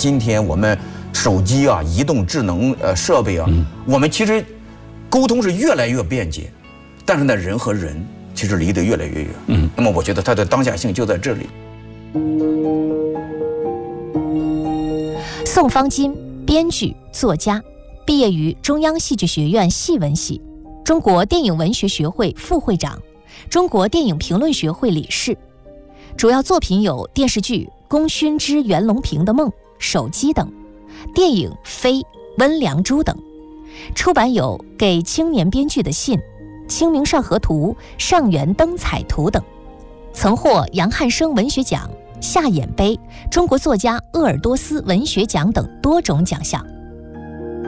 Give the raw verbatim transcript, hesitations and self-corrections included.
今天我们手机啊、移动智能呃设备啊，嗯、我们其实沟通是越来越便捷，但是呢，人和人其实离得越来越远。嗯，那么我觉得它的当下性就在这里。 宋方金，编剧、作家，毕业于中央戏剧学院戏文系，中国电影文学学会副会长，中国电影评论学会理事。主要作品有电视剧《功勋之袁隆平的梦》、《手机》等，电影《飞》、《温良洙》等。出版有《给青年编剧的信》、《清明上河图》、《上元灯彩图》等，曾获杨汉生文学奖、夏衍杯、中国作家鄂尔多斯文学奖等多种奖项。